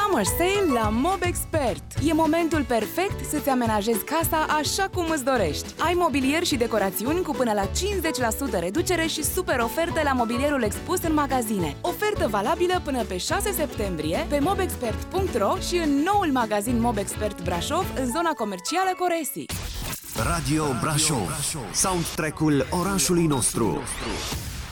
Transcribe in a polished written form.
Summer Sale la Mobexpert. E momentul perfect să-ți amenajezi casa așa cum îți dorești. Ai mobilier și decorațiuni cu până la 50% reducere și super oferte la mobilierul expus în magazine. Ofertă valabilă până pe 6 septembrie pe mobexpert.ro și în noul magazin Mobexpert Brașov, în zona comercială Coresi. Radio Brașov, soundtrack-ul orașului nostru.